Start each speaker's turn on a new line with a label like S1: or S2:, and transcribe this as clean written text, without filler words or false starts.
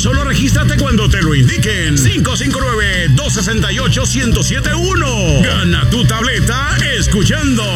S1: Solo regístrate cuando te lo indiquen. 559-268-1071. Gana tu tableta escuchando